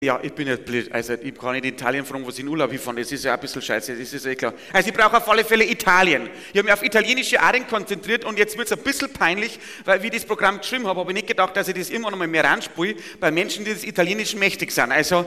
Ja, ich bin jetzt blöd. Also, ich kann nicht in Italien fragen, wo sie in Urlaub hinfahren. Das ist ja ein bisschen scheiße, das ist ja klar. Also, ich brauche auf alle Fälle Italien. Ich habe mich auf italienische Arien konzentriert und jetzt wird es ein bisschen peinlich, weil wie ich das Programm geschrieben habe, habe ich nicht gedacht, dass ich das irgendwann einmal mehr ranspiele bei Menschen, die des Italienischen mächtig sind. Also,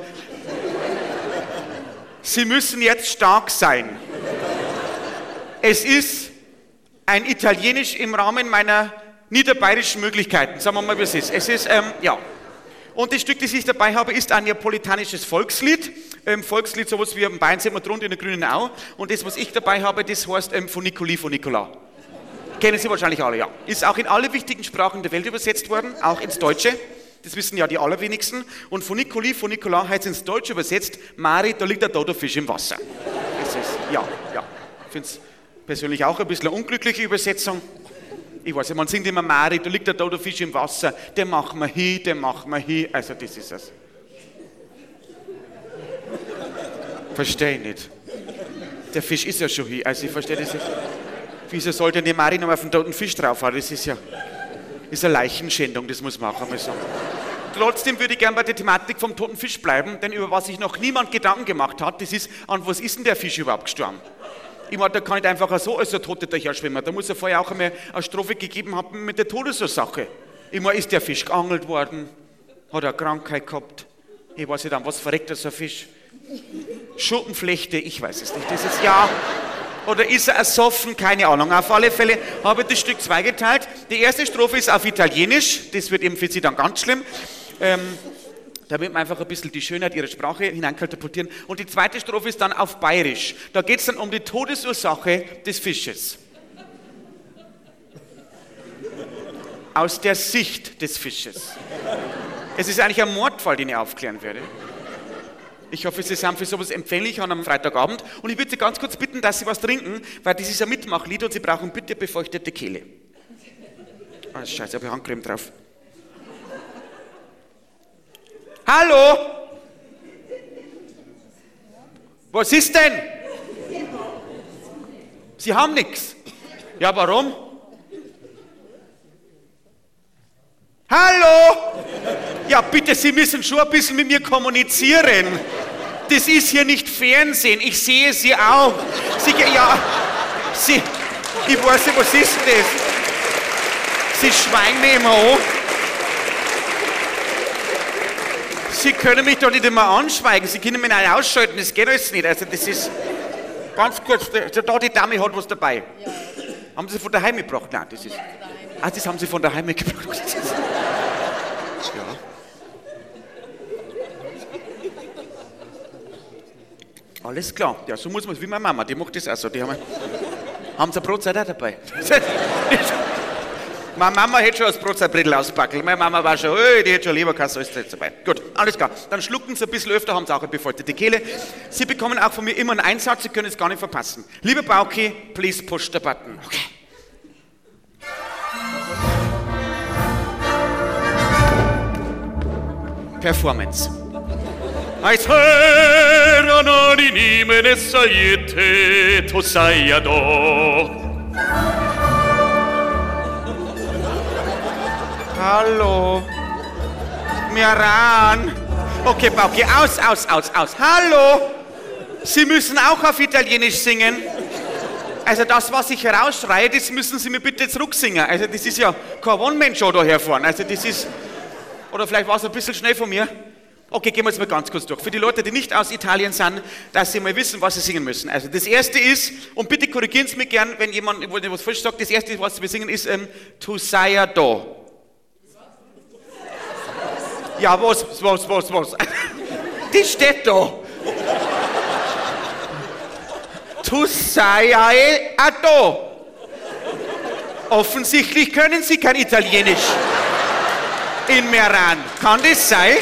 sie müssen jetzt stark sein. Es ist ein Italienisch im Rahmen meiner niederbayerischen Möglichkeiten. Sagen wir mal, wie es ist. Es ist, ja. Und das Stück, das ich dabei habe, ist ein neapolitanisches Volkslied. Volkslied, sowas wie in Bayern sieht man drunter in der Grünen Au. Und das, was ich dabei habe, das heißt von Nicoli, von Nicola. Kennen Sie wahrscheinlich alle, ja. Ist auch in alle wichtigen Sprachen der Welt übersetzt worden, auch ins Deutsche. Das wissen ja die allerwenigsten. Und von Nicoli, von Nicola heißt ins Deutsche übersetzt, Mari, da liegt ein toter Fisch im Wasser. Das ist, ja. Ich finde es persönlich auch ein bisschen eine unglückliche Übersetzung. Ich weiß nicht, man singt immer Mari, da liegt ein toter Fisch im Wasser, den machen wir hin, also das ist es. Verstehe ich nicht. Der Fisch ist ja schon hin, also ich verstehe das nicht. Wieso sollte die Mari noch auf den toten Fisch draufhauen? Das ist ja eine Leichenschändung, das muss man auch einmal sagen. Trotzdem würde ich gerne bei der Thematik vom toten Fisch bleiben, denn über was sich noch niemand Gedanken gemacht hat, das ist, an was ist denn der Fisch überhaupt gestorben? Ich meine, da kann nicht einfach so als der Tote daher schwimmen. Da muss er vorher auch einmal eine Strophe gegeben haben mit der Todesursache. Ich meine, ist der Fisch geangelt worden? Hat er eine Krankheit gehabt? Ich weiß nicht, an was verreckt er so ein Fisch? Schuppenflechte, ich weiß es nicht. Das ist ja. Oder ist er ersoffen? Keine Ahnung. Auf alle Fälle habe ich das Stück zweigeteilt. Die erste Strophe ist auf Italienisch. Das wird eben für Sie dann ganz schlimm. Damit wir einfach ein bisschen die Schönheit ihrer Sprache hineinkatapultieren. Und die zweite Strophe ist dann auf Bayerisch. Da geht es dann um die Todesursache des Fisches. Aus der Sicht des Fisches. Es ist eigentlich ein Mordfall, den ich aufklären werde. Ich hoffe, Sie sind für sowas empfänglich an einem Freitagabend. Und ich würde Sie ganz kurz bitten, dass Sie was trinken, weil das ist ein Mitmachlied und Sie brauchen bitte befeuchtete Kehle. Ah, scheiße, ich habe Handcreme drauf. Hallo? Was ist denn? Sie haben nichts. Ja, warum? Hallo? Ja, bitte, Sie müssen schon ein bisschen mit mir kommunizieren. Das ist hier nicht Fernsehen. Ich sehe Sie auch. Ich weiß nicht, was ist das? Sie schweigen mir immer an. Sie können mich doch nicht immer anschweigen, Sie können mich nicht ausschalten, das geht alles nicht. Also das ist ganz kurz, da die Dame hat was dabei. Ja. Haben Sie von daheim mitgebracht? Nein, das ist. Ah, das haben Sie von daheim mitgebracht. Ja. Alles klar, ja, so muss man es wie meine Mama, die macht das auch so. Die haben Sie eine Brotzeit auch dabei? Meine Mama hätte schon das Brotzeitbrettel auspacken. Meine Mama war schon, die hätte schon Leberkasse, alles dabei. Gut, alles klar. Dann schlucken Sie ein bisschen öfter, haben Sie auch eine befeuchtete Kehle. Sie bekommen auch von mir immer einen Einsatz, Sie können es gar nicht verpassen. Lieber Bauki, please push the button. Okay. Performance. Als Herr anonime ne saiete, tu sai ador. Hallo. Miran. Okay, Bauki, aus. Hallo. Sie müssen auch auf Italienisch singen. Also das, was ich herausschreie, das müssen Sie mir bitte zurücksingen. Also das ist ja kein One-Man-Show da herfahren. Also das ist... Oder vielleicht war es ein bisschen schnell von mir. Okay, gehen wir jetzt mal ganz kurz durch. Für die Leute, die nicht aus Italien sind, dass sie mal wissen, was sie singen müssen. Also das erste ist, und bitte korrigieren Sie mich gern, wenn jemand was falsch sagt, das erste, was wir singen, ist Tu sei do. Ja, was? Die steht da. Tu sei do. Offensichtlich können Sie kein Italienisch in Meran. Kann das sein?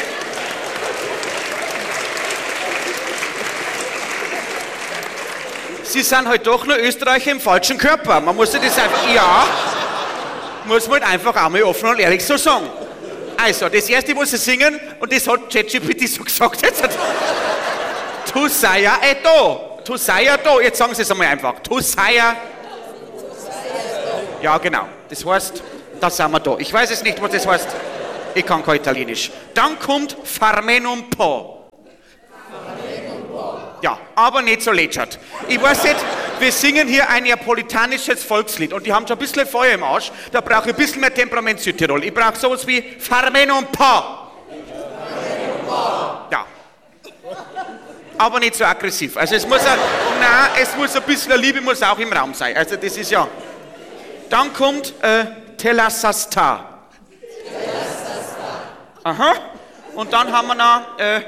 Sie sind halt doch nur Österreicher im falschen Körper. Man muss das einfach, ja, muss man halt einfach einmal offen und ehrlich so sagen. Also, das erste, was Sie singen, und das hat ChatGPT so gesagt, jetzt Tu sei do. Tu sei do. Jetzt sagen Sie es einmal einfach. Tu sei. Ja, genau. Das heißt, da sind wir da. Ich weiß es nicht, was das heißt. Ich kann kein Italienisch. Dann kommt Farmeno un po'. Ja, aber nicht so lätschert. Ich weiß nicht, wir singen hier ein neapolitanisches Volkslied und die haben schon ein bisschen Feuer im Arsch. Da brauche ich ein bisschen mehr Temperament Südtirol. Ich brauche sowas wie Farmeno un po'. Ja. Aber nicht so aggressiv. Also es muss ein bisschen Liebe muss auch im Raum sein. Also das ist ja. Dann kommt Telasasta. Aha. Und dann haben wir noch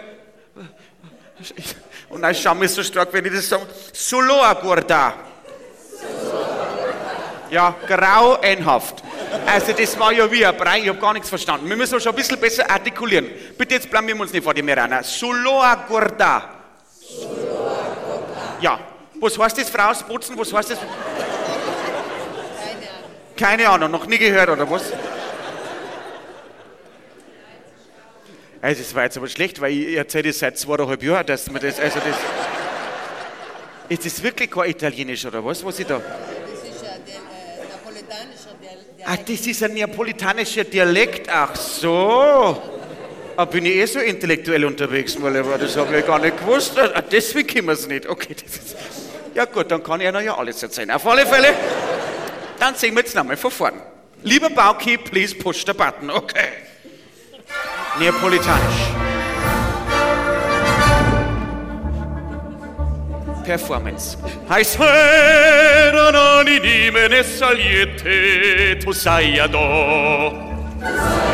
und dann schauen wir so stark, wenn ich das sage. Suloa Gurda. Ja, grauenhaft. Also das war ja wie ein Brei, ich habe gar nichts verstanden. Wir müssen schon ein bisschen besser artikulieren. Bitte jetzt blamieren wir uns nicht vor die Meraner. Suloa Gurda. Ja. Was heißt das, Frau Spotzen? Was heißt das? Keine Ahnung, noch nie gehört, oder was? Also das war jetzt aber schlecht, weil ich erzähle das seit 2,5 Jahren, dass man das, also das... Ist das wirklich kein Italienisch, oder was ich da... Das ist ein napoletanischer Dialekt. Ah, das ist ein neapolitanischer Dialekt, ach so. Ah, bin ich so intellektuell unterwegs, weil das habe ich gar nicht gewusst. Ah, deswegen können wir es nicht. Okay, das ist... Ja gut, dann kann ich ja alles erzählen. Auf alle Fälle, dann sehen wir jetzt nochmal von vorn. Lieber Bauki, please push the button. Okay. Neapolitanisch. Performance. Hai sera non di me ne saliete, tu sai adò.